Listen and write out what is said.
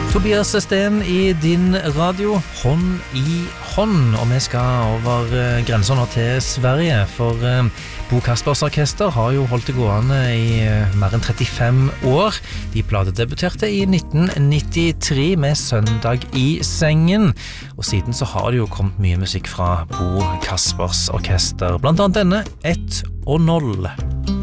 Tobias Sten I din radio, hånd I hånd, og vi skal over grensen nå til Sverige, for Bo Kaspers Orkester har jo holdt det gående I mer enn 35 år. De platedebuterte I 1993 med Søndag I sengen, og siden så har det jo kommet mye musikk fra Bo Kaspers Orkester, blant annet denne 1 og 0.